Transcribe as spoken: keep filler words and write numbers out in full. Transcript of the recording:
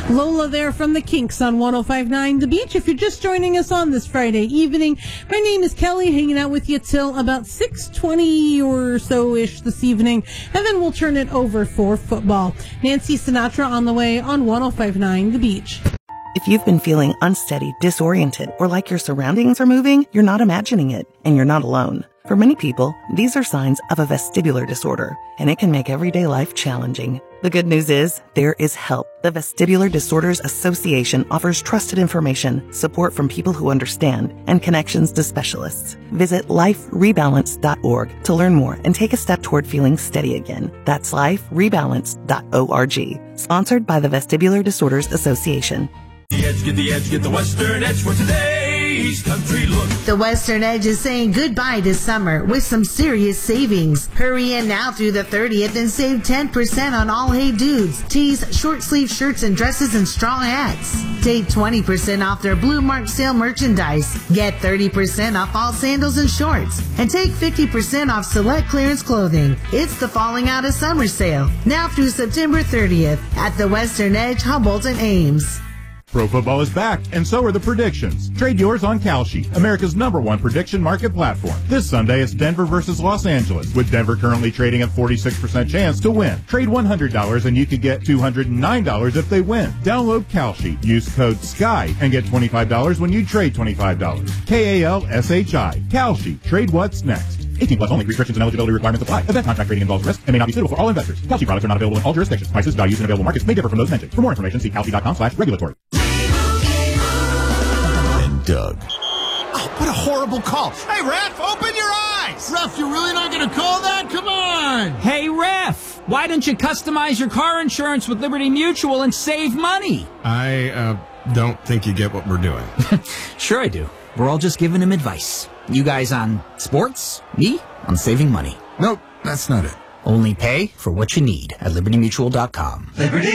Lola there from the Kinks on one oh five point nine The Beach. If you're just joining us on this Friday evening, my name is Kelly, hanging out with you till about six twenty or so-ish this evening, and then we'll turn it over for football. Nancy Sinatra on the way on one oh five point nine The Beach. If you've been feeling unsteady, disoriented, or like your surroundings are moving, you're not imagining it, and you're not alone. For many people, these are signs of a vestibular disorder, and it can make everyday life challenging. The good news is, there is help. The Vestibular Disorders Association offers trusted information, support from people who understand, and connections to specialists. Visit life rebalance dot org to learn more and take a step toward feeling steady again. That's life rebalance dot org. Sponsored by the Vestibular Disorders Association. The Edge, get the edge, get the Western Edge for today's country look. The Western Edge is saying goodbye to summer with some serious savings. Hurry in now through the thirtieth and save ten percent on all Hey Dudes, tees, short sleeve shirts and dresses, and straw hats. Take twenty percent off their Blue Mark sale merchandise. Get thirty percent off all sandals and shorts. And take fifty percent off select clearance clothing. It's the Falling Out of Summer sale, now through September thirtieth at the Western Edge, Humboldt and Ames. Pro football is back, and so are the predictions. Trade yours on Kalshi, America's number one prediction market platform. This Sunday, it's Denver versus Los Angeles, with Denver currently trading at forty-six percent chance to win. Trade one hundred dollars and you could get two hundred nine dollars if they win. Download Kalshi, use code SKY, and get twenty-five dollars when you trade twenty-five dollars. K A L S H I. Kalshi. Trade what's next. eighteen plus only. Restrictions and eligibility requirements apply. Event contract trading involves risk and may not be suitable for all investors. Kalshi products are not available in all jurisdictions. Prices, values, and available markets may differ from those mentioned. For more information, see kalshi dot com slash regulatory. Doug. Oh, what a horrible call. Hey, Ref, open your eyes. Ref, you're really not going to call that? Come on. Hey, Ref, why don't you customize your car insurance with Liberty Mutual and save money? I, uh, don't think you get what we're doing. Sure I do. We're all just giving him advice. You guys on sports, me on saving money. Nope, that's not it. Only pay for what you need at liberty mutual dot com. Liberty.